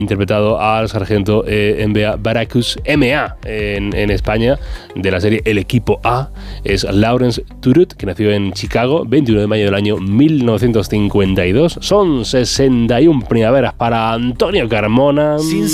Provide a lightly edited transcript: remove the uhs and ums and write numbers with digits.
interpretado al sargento Mbea Baracus MA en España, de la serie El Equipo A. Es Lawrence Turut, que nació en Chicago, 21 de mayo del año 1952. Son 61 primaveras para Antonio Carmona.